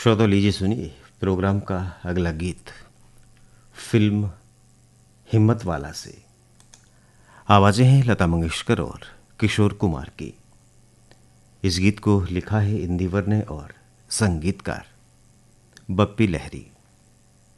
श्रोता लीजिए सुनिए प्रोग्राम का अगला गीत फिल्म हिम्मत वाला से। आवाजें हैं लता मंगेशकर और किशोर कुमार की। इस गीत को लिखा है इंदिवर ने और संगीतकार बप्पी लहरी।